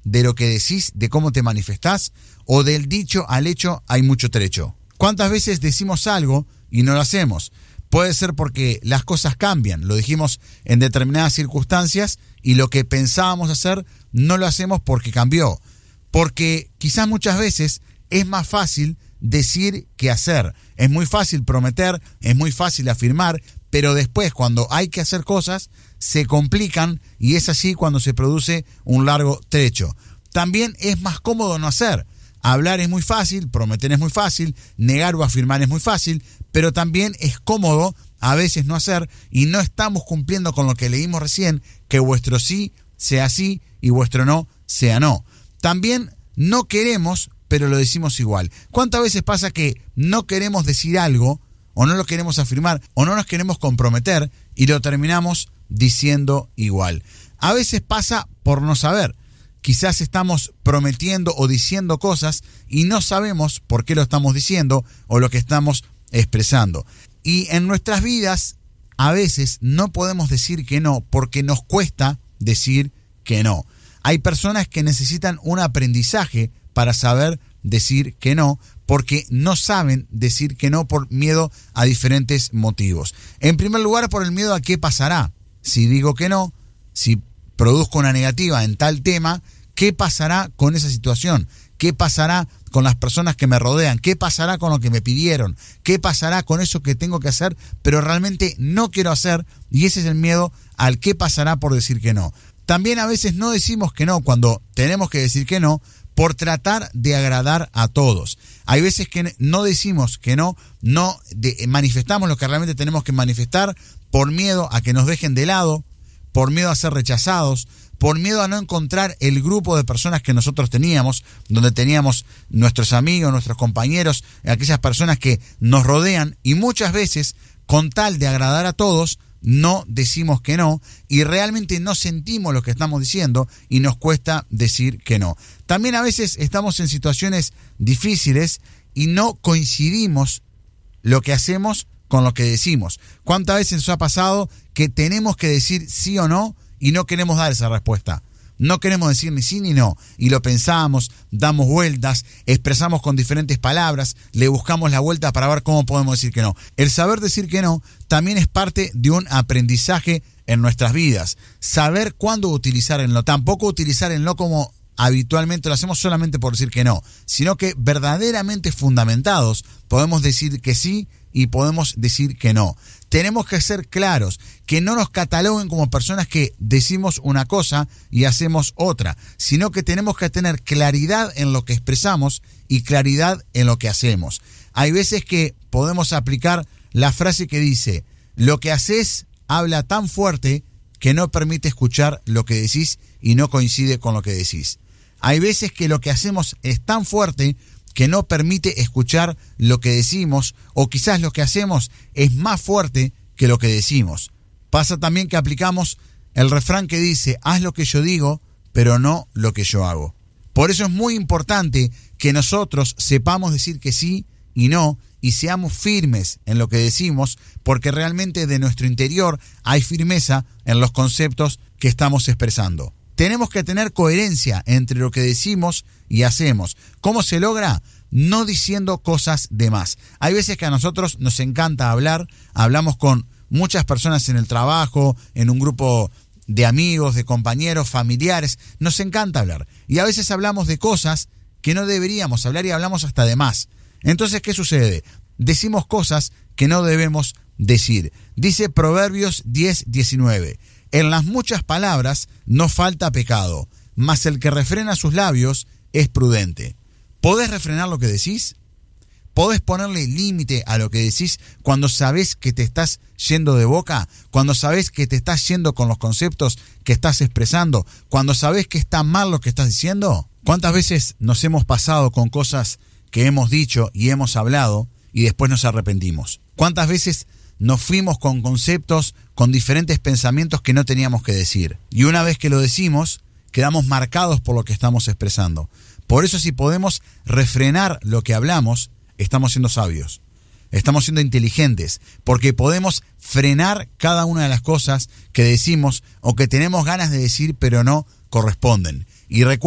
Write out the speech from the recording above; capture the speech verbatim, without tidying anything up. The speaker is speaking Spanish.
de lo que decís, de cómo te manifestás, o del dicho al hecho hay mucho trecho? ¿Cuántas veces decimos algo y no lo hacemos? Puede ser porque las cosas cambian, lo dijimos en determinadas circunstancias y lo que pensábamos hacer no lo hacemos porque cambió. Porque quizás muchas veces es más fácil decir que hacer. Es muy fácil prometer, es muy fácil afirmar, pero después cuando hay que hacer cosas se complican y es así cuando se produce un largo trecho. También es más cómodo no hacer. Hablar es muy fácil, prometer es muy fácil, negar o afirmar es muy fácil, pero también es cómodo a veces no hacer y no estamos cumpliendo con lo que leímos recién, que vuestro sí sea sí y vuestro no sea no. También no queremos, pero lo decimos igual. ¿Cuántas veces pasa que no queremos decir algo o no lo queremos afirmar o no nos queremos comprometer y lo terminamos diciendo igual? A veces pasa por no saber. Quizás estamos prometiendo o diciendo cosas y no sabemos por qué lo estamos diciendo o lo que estamos expresando. Y en nuestras vidas a veces no podemos decir que no porque nos cuesta decir que no. Hay personas que necesitan un aprendizaje para saber decir que no porque no saben decir que no por miedo a diferentes motivos. En primer lugar, por el miedo a qué pasará. Si digo que no, si produzco una negativa en tal tema, ¿qué pasará con esa situación? ¿Qué pasará con las personas que me rodean? ¿Qué pasará con lo que me pidieron? ¿Qué pasará con eso que tengo que hacer, pero realmente no quiero hacer? Y ese es el miedo al qué pasará por decir que no. También a veces no decimos que no cuando tenemos que decir que no por tratar de agradar a todos. Hay veces que no decimos que no, no de, manifestamos lo que realmente tenemos que manifestar por miedo a que nos dejen de lado, por miedo a ser rechazados, por miedo a no encontrar el grupo de personas que nosotros teníamos, donde teníamos nuestros amigos, nuestros compañeros, aquellas personas que nos rodean, y muchas veces, con tal de agradar a todos, no decimos que no, y realmente no sentimos lo que estamos diciendo, y nos cuesta decir que no. También a veces estamos en situaciones difíciles y no coincidimos lo que hacemos con lo que decimos. ¿Cuántas veces nos ha pasado que tenemos que decir sí o no y no queremos dar esa respuesta? No queremos decir ni sí ni no, y lo pensamos, damos vueltas, expresamos con diferentes palabras, le buscamos la vuelta para ver cómo podemos decir que no. El saber decir que no también es parte de un aprendizaje en nuestras vidas. Saber cuándo utilizar el no, tampoco utilizar el no como habitualmente lo hacemos solamente por decir que no, sino que verdaderamente fundamentados podemos decir que sí y podemos decir que no. Tenemos que ser claros, que no nos cataloguen como personas que decimos una cosa y hacemos otra, sino que tenemos que tener claridad en lo que expresamos y claridad en lo que hacemos. Hay veces que podemos aplicar la frase que dice: lo que haces habla tan fuerte que no permite escuchar lo que decís y no coincide con lo que decís. Hay veces que lo que hacemos es tan fuerte que no permite escuchar lo que decimos, o quizás lo que hacemos es más fuerte que lo que decimos. Pasa también que aplicamos el refrán que dice: haz lo que yo digo, pero no lo que yo hago. Por eso es muy importante que nosotros sepamos decir que sí y no, y seamos firmes en lo que decimos, porque realmente de nuestro interior hay firmeza en los conceptos que estamos expresando. Tenemos que tener coherencia entre lo que decimos y hacemos. ¿Cómo se logra? No diciendo cosas de más. Hay veces que a nosotros nos encanta hablar, hablamos con muchas personas en el trabajo, en un grupo de amigos, de compañeros, familiares, nos encanta hablar. Y a veces hablamos de cosas que no deberíamos hablar y hablamos hasta de más. Entonces, ¿qué sucede? Decimos cosas que no debemos decir. Dice Proverbios diez diecinueve. En las muchas palabras no falta pecado, mas el que refrena sus labios es prudente. ¿Podés refrenar lo que decís? ¿Podés ponerle límite a lo que decís cuando sabés que te estás yendo de boca? Cuando sabés que te estás yendo con los conceptos que estás expresando? Cuando sabés que está mal lo que estás diciendo? ¿Cuántas veces nos hemos pasado con cosas que hemos dicho y hemos hablado y después nos arrepentimos? ¿Cuántas veces nos fuimos con conceptos, con diferentes pensamientos que no teníamos que decir? Y una vez que lo decimos, quedamos marcados por lo que estamos expresando. Por eso, si podemos refrenar lo que hablamos, estamos siendo sabios, estamos siendo inteligentes, porque podemos frenar cada una de las cosas que decimos o que tenemos ganas de decir pero no corresponden. Y recuerda